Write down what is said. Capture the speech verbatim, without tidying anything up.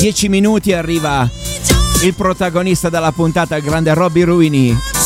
dieci minuti arriva il protagonista della puntata, il grande Robby Ruini.